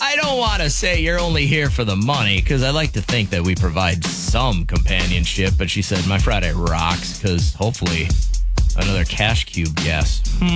I don't want to say you're only here for the money, because I like to think that we provide some companionship. But she said, my Friday rocks, because hopefully another Cash Cube guess. Do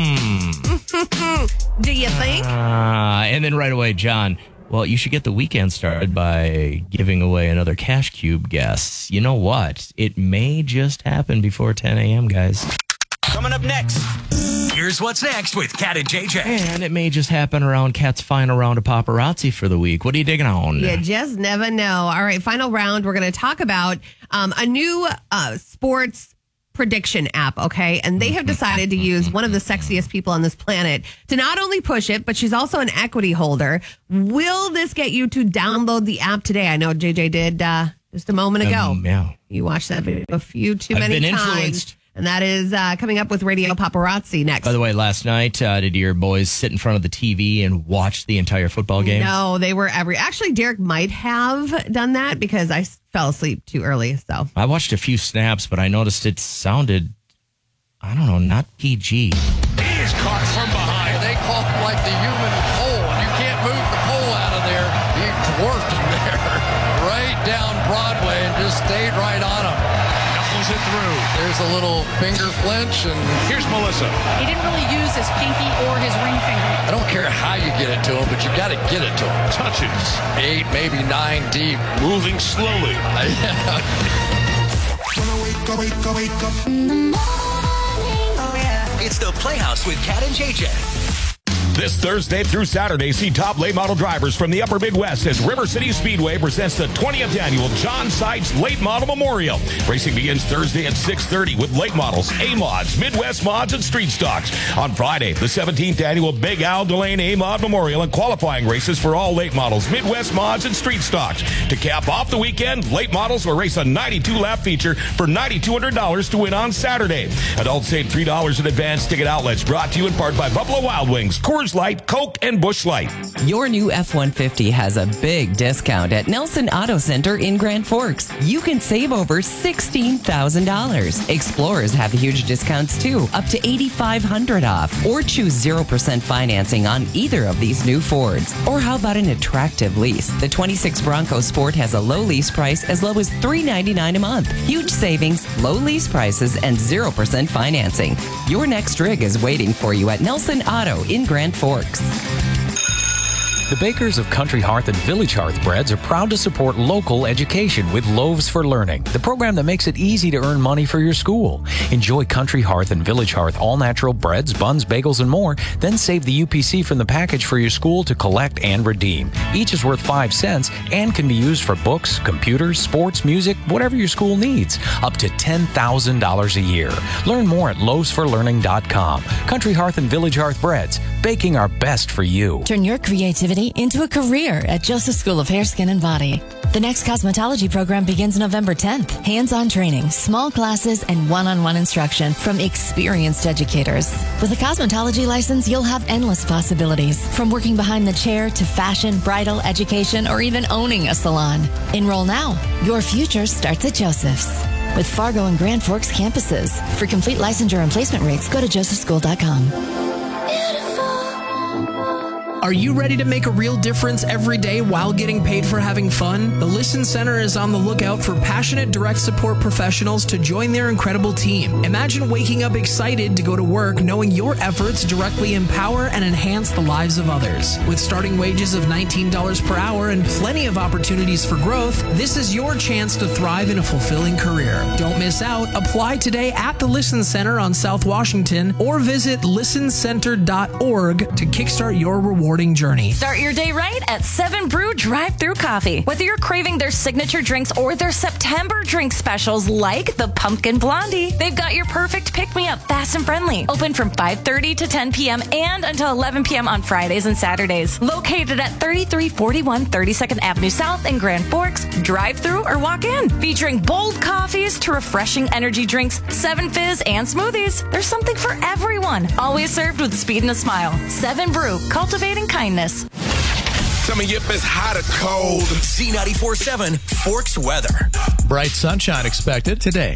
you think? And then right away, John, well, you should get the weekend started by giving away another Cash Cube guess. You know what? It may just happen before 10 a.m., guys. Coming up next, here's what's next with Kat and JJ. And it may just happen around Kat's final round of paparazzi for the week. What are you digging on? You just never know. All right, final round. We're going to talk about a new sports prediction app, okay? And they have decided to use one of the sexiest people on this planet to not only push it, but she's also an equity holder. Will this get you to download the app today? I know JJ did just a moment ago. Yeah. You watched that video a few too many I've been times. influenced. And that is coming up with Radio Paparazzi next. By the way, last night, did your boys sit in front of the TV and watch the entire football game? No, they were Actually, Derek might have done that because I fell asleep too early. So I watched a few snaps, but I noticed it sounded, I don't know, not PG. He is caught from behind. They call him like the human pole. You can't move the pole out of there. He dwarfed him there right down Broadway and just stayed right on him. Knuckles it through. There's a little finger flinch, and here's Melissa. He didn't really use his pinky or his ring finger. I don't care how you get it to him, but you got to get it to him. Touches. 8, maybe 9 deep. Moving slowly. Wake up in the morning. Oh, yeah. It's the Playhouse with Kat and JJ. This Thursday through Saturday, see top late model drivers from the upper Midwest as River City Speedway presents the 20th annual John Seitz Late Model Memorial. Racing begins Thursday at 6:30 with late models, A-Mods, Midwest Mods, and Street Stocks. On Friday, the 17th annual Big Al Delane A-Mod Memorial and qualifying races for all late models, Midwest Mods, and Street Stocks. To cap off the weekend, late models will race a 92-lap feature for $9,200 to win on Saturday. Adults save $3 in advance. Ticket outlets brought to you in part by Buffalo Wild Wings, Coors Light, Coke, and Busch Light. Your new F-150 has a big discount at Nelson Auto Center in Grand Forks. You can save over $16,000. Explorers have huge discounts too, up to $8,500 off. Or choose 0% financing on either of these new Fords. Or how about an attractive lease? The 26 Bronco Sport has a low lease price as low as $399 a month. Huge savings, low lease prices, and 0% financing. Your next rig is waiting for you at Nelson Auto in Grand Forks. The bakers of Country Hearth and Village Hearth Breads are proud to support local education with Loaves for Learning, the program that makes it easy to earn money for your school. Enjoy Country Hearth and Village Hearth all-natural breads, buns, bagels, and more. Then save the UPC from the package for your school to collect and redeem. Each is worth 5 cents and can be used for books, computers, sports, music, whatever your school needs. Up to $10,000 a year. Learn more at loavesforlearning.com. Country Hearth and Village Hearth Breads, baking our best for you. Turn your creativity into a career at Joseph School of Hair, Skin, and Body. The next cosmetology program begins November 10th. Hands-on training, small classes, and one-on-one instruction from experienced educators. With a cosmetology license, you'll have endless possibilities, from working behind the chair to fashion, bridal, education, or even owning a salon. Enroll now. Your future starts at Joseph's. With Fargo and Grand Forks campuses. For complete licensure and placement rates, go to josephschool.com. Are you ready to make a real difference every day while getting paid for having fun? The Listen Center is on the lookout for passionate direct support professionals to join their incredible team. Imagine waking up excited to go to work knowing your efforts directly empower and enhance the lives of others. With starting wages of $19 per hour and plenty of opportunities for growth, this is your chance to thrive in a fulfilling career. Don't miss out. Apply today at the Listen Center on South Washington or visit listencenter.org to kickstart your rewarding journey. Start your day right at 7 Brew Drive-Thru Coffee. Whether you're craving their signature drinks or their September drink specials like the Pumpkin Blondie, they've got your perfect pick-me-up, fast and friendly. Open from 5:30 to 10 p.m. and until 11 p.m. on Fridays and Saturdays. Located at 3341 32nd Avenue South in Grand Forks. Drive-thru or walk in. Featuring bold coffees to refreshing energy drinks, 7 Fizz, and smoothies. There's something for everyone. Always served with speed and a smile. 7 Brew, cultivating kindness. Tell me if it's hot or cold. C94.7 Forks weather. Bright sunshine expected today.